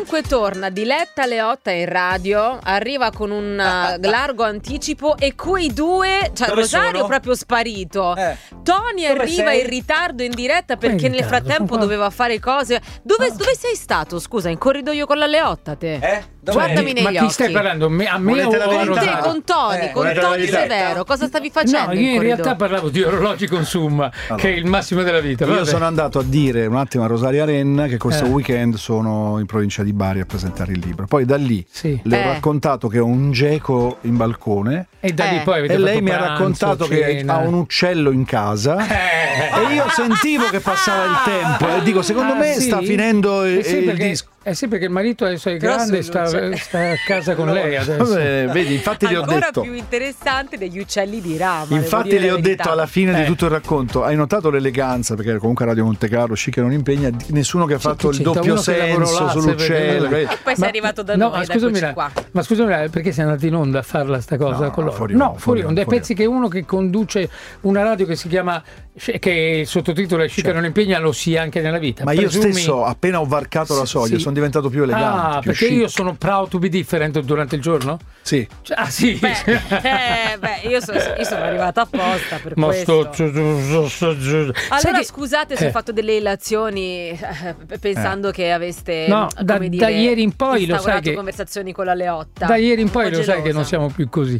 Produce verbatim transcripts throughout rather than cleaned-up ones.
Comunque torna Diletta Leotta in radio, arriva con un uh, largo anticipo e quei due, cioè Dove Rosario sono? è proprio sparito. Eh. Tony Dove arriva sei? in ritardo in diretta perché in nel ritardo? frattempo doveva fare cose. Dove, dove sei stato? Scusa, in corridoio con la Leotta te? Eh? Dove Guardami eri? Ma negli chi occhi. stai parlando? Me- A me Volete o la a verità? Con te, Rosario? con Tony, Eh, con volete la Tony verità? Severo. Cosa stavi facendo? No, in io in corridoio? realtà parlavo di orologi Consum, che è il massimo della vita. Io Vabbè. sono andato a dire un attimo a Rosaria Renna che questo Eh. weekend sono in provincia di Bari a presentare il libro. Poi da lì Sì. le ho Eh. raccontato che ho un geco in balcone E da lì Eh. poi avete e lei fatto mi ha pranzo, raccontato che cena. ha un uccello in casa. Eh. E io sentivo che passava il tempo e dico secondo Ah, me sì? sta finendo il, Eh sì, il perché, disco. eh sì, perché il marito adesso è Però grande e sul sta, luce. sta a casa con lei adesso. Vabbè, vedi, infatti gli ho Ancora detto più interessante degli uccelli di Rama. devo Infatti dire le la ho verità. detto alla fine Eh. di tutto il racconto, hai notato l'eleganza, perché comunque Radio Monte Carlo, chic e non impegna, nessuno che ha fatto Chi il c'entra? doppio Uno che lavora senso là, sull'uccello. perché- E poi sei arrivato da no, noi, ma ed scusami, eccoci qua. ma scusami, perché sei andato in onda a farla sta cosa? No, con loro? fuori no, onda, fuori fuori onda. onda, E fuori pensi che uno che conduce una radio che si chiama, che il sottotitolo è Chic e non impegna, lo sia anche nella vita? Ma io Presumi- stesso, appena ho varcato la soglia, Sì. sono diventato più elegante. Ah, più perché chic. io sono proud to be different durante il giorno? Sì. Cioè, ah sì. Beh, eh, beh, io, so- io sono arrivata apposta per Ma questo. sto, sto, sto, sto- Allora Sai che- scusate se eh. ho fatto delle ilazioni eh, pensando che aveste No, come da- dire, da ieri in poi lo sai instaurato che- conversazioni con la Leotta. Da ieri in Un poi po' lo sai che gelosa. non siamo più così.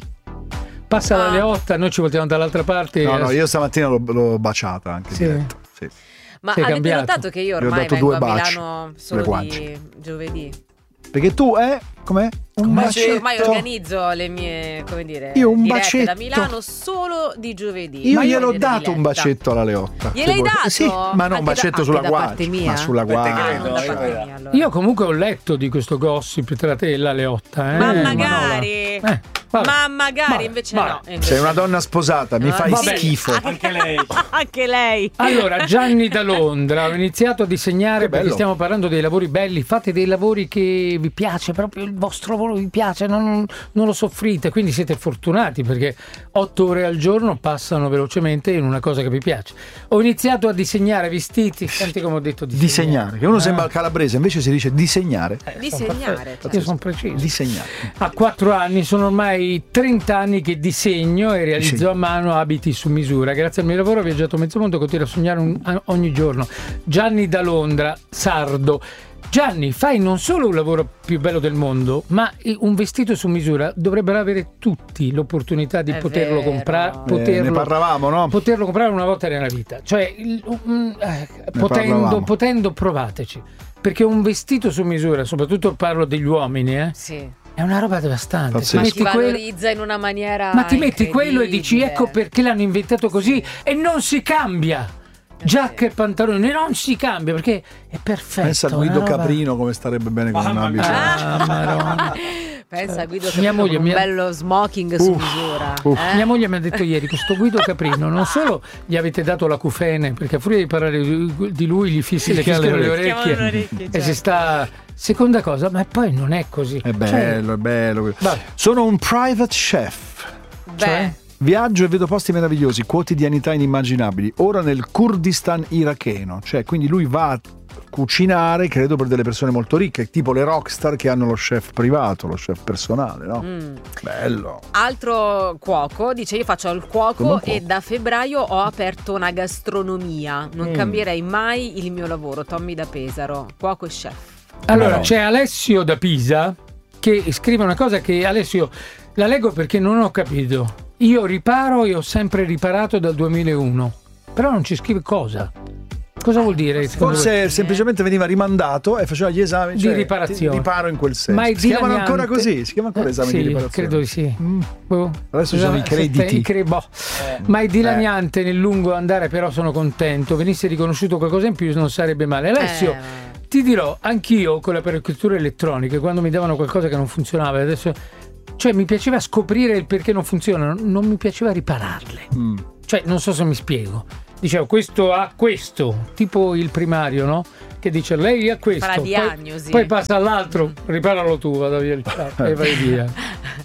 Passa la Ah. Leotta, noi ci voltiamo dall'altra parte. No, no, io stamattina l'ho, l'ho baciata anche Sì. in diretta. Sì. Ma Sei avete cambiato. notato che io Gli ho ormai dato vengo due a baci Milano sulle solo guance. di giovedì? Perché tu, eh, com'è? Un Ma bacetto. ormai organizzo le mie, come dire, Io un dirette bacetto. da Milano solo di giovedì. Io Ma gliel'ho vedere dato un Diletta. bacetto alla Leotta. Gliel'hai Che vuoi- dato? Sì, ma non Anche un da- bacetto anche sulla da guancia. parte mia? Ma sulla Beh, te Ah, guancia. credo. non da io parte vedo. mia, allora. Io comunque ho letto di questo gossip tra te e la Leotta. Eh, Ma Manola. magari, Eh, vabbè. ma magari Vabbè, invece vabbè. no. invece Sei una no. donna sposata, mi Ah, fai vabbè. schifo. Anche lei. Anche lei. Allora, Gianni da Londra, ho iniziato a disegnare Che bello. perché stiamo parlando dei lavori belli, fate dei lavori che vi piace, proprio il vostro lavoro vi piace, non, non lo soffrite, quindi siete fortunati perché otto ore al giorno passano velocemente in una cosa che vi piace. Ho iniziato a disegnare vestiti, senti come ho detto disegnare. Disegnare, che uno Ah. sembra calabrese, invece si dice disegnare. Disegnare. Io sono preciso. Disegnare. A quattro anni, sono ormai trenta anni che disegno e realizzo Sì. a mano abiti su misura. Grazie al mio lavoro ho viaggiato mezzo mondo, continuo a sognare un- a- ogni giorno. Gianni da Londra, sardo. Gianni, fai non solo un lavoro più bello del mondo, ma un vestito su misura. Dovrebbero avere tutti l'opportunità di È poterlo vero. comprare, Eh, poterlo, ne parlavamo, no? poterlo comprare una volta nella vita. Cioè, il- mm, eh, potendo, parlavamo. potendo, provateci. Perché un vestito su misura, soprattutto parlo degli uomini, eh, Sì. è una roba devastante. Pazzesco. Ma Ti ti metti quello- valorizza in una maniera ma ti metti quello e dici incredibile. ecco perché l'hanno inventato così e non si cambia. Giacca e pantaloni non si cambia perché è perfetto. Pensa a Guido una roba- Caprino come starebbe bene con un Mamma abito. Ah, Madonna. Pensa a Guido Mia Caprino moglie con mi un ha- bello smoking su Uff, misura. uff. eh? Mia moglie mi ha detto ieri questo Guido Caprino non solo gli avete dato la cufene perché a furia di parlare di di lui gli fissi le Fischiano fischiano le le orecchie. orecchie, Chiamano le orecchie, e certo. si sta seconda cosa ma poi non è così. È Cioè, bello, è bello. Vabbè. Sono un private chef. Beh, cioè? Viaggio e vedo posti meravigliosi, quotidianità inimmaginabili. Ora nel Kurdistan iracheno, cioè quindi lui va a cucinare, credo, per delle persone molto ricche, tipo le rockstar che hanno lo chef privato, lo chef personale, no? mm. Bello. altro cuoco dice io faccio il Come cuoco un cuoco. e da febbraio ho aperto una gastronomia. Non Mm. cambierei mai il mio lavoro. Tommy da Pesaro, cuoco e chef. Allora Però- c'è Alessio da Pisa che scrive una cosa che Alessio la leggo perché non ho capito. Io riparo e ho sempre riparato dal duemilauno, però non ci scrive cosa. Cosa vuol dire? secondo voi? Forse semplicemente veniva rimandato e faceva gli esami Di cioè, riparazione. ti riparo in quel senso. Ma è si chiamano dilaniante. ancora così? Si chiama ancora Eh, esami sì, di riparazione? credo di sì. Mm. Boh. Adesso ci sono i Sette- crediti. i cre- boh. Ma è dilaniante nel lungo andare, però sono contento. Venisse riconosciuto qualcosa in più non sarebbe male. Alessio, Eh, ti dirò, anch'io con le apparecchiature elettroniche, quando mi davano qualcosa che non funzionava, adesso, cioè mi piaceva scoprire il perché non funzionano, non mi piaceva ripararle. Mm. Cioè, non so se mi spiego. Dicevo, questo ha questo, tipo il primario, no? Che dice, lei ha questo. Fa la poi- diagnosi. Poi, passa all'altro, riparalo tu, vado via il chat e vai via.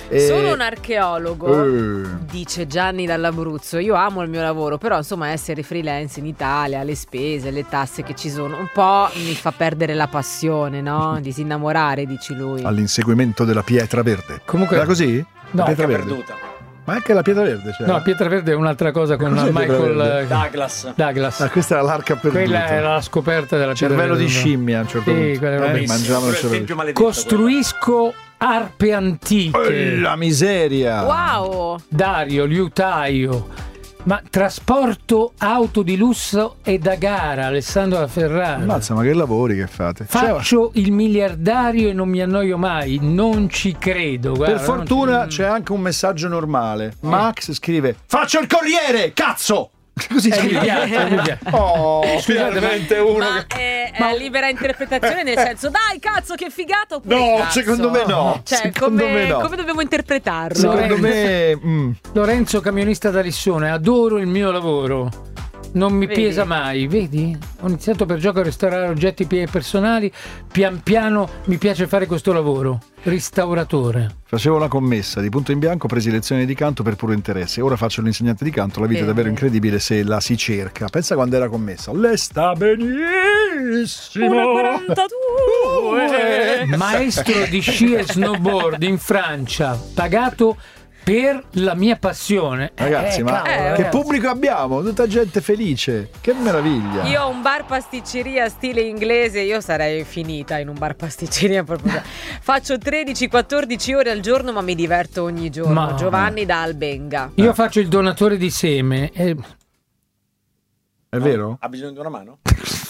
E... Sono un archeologo, Eh. dice Gianni dall'Abruzzo. Io amo il mio lavoro, però insomma essere freelance in Italia, le spese, le tasse che ci sono, un po' mi fa perdere la passione, no? Disinnamorare, dici lui. All'inseguimento della pietra verde. Comunque- Era così? No, La pietra Che è verde. perduta. Ma anche la pietra verde c'era? No, Pietreverde è un'altra cosa con Cos'è Michael Pietreverde? eh, Douglas. Douglas. Ah, questa era l'arca perduta. Quella era la scoperta della cervello di Pietreverde. scimmia a un certo Sì, punto. quella roba Eh, lì. mangiavano il Pure il cervello. tempio maledetto. Costruisco arpe antiche. Eh, La miseria. Wow! Dario, liutaio. Ma trasporto auto di lusso e da gara, Alessandro da Ferrara. Ammazza, ma che lavori che fate? Cioè, Faccio il miliardario e non mi annoio mai, non ci credo. Guarda, per fortuna non ci- c'è anche un messaggio normale. Max scrive: faccio il corriere, cazzo! Così Eh, mi scrive. piace, mi piace. Oh, Scusate, finalmente uno Ma che... è, è libera interpretazione nel senso, dai cazzo che figata oppure No, cazzo? secondo me no. Cioè, Secondo come, me no. come dobbiamo interpretarlo? Secondo me... mm. Lorenzo, camionista da Lissone, adoro il mio lavoro. Non mi Vedi? pesa mai, vedi? Ho iniziato per gioco a restaurare oggetti pi- personali, pian piano mi piace fare questo lavoro. Restauratore. Facevo una commessa di punto in bianco, presi lezioni di canto per puro interesse. Ora faccio l'insegnante di canto, la vita è Eh. davvero incredibile se la si cerca. Pensa quando era commessa. Lei sta benissimo. Una quarantadue. Maestro di sci e snowboard in Francia, pagato per la mia passione. Ragazzi, Eh, ma cavolo, eh, che ragazzi. pubblico abbiamo? Tutta gente felice. Che meraviglia. Io ho un bar pasticceria stile inglese, io sarei finita in un bar pasticceria proprio. Faccio tredici quattordici ore al giorno, ma mi diverto ogni giorno. Ma- Giovanni da Albenga. Io faccio il donatore di seme. eh, È vero? Ha bisogno di una mano?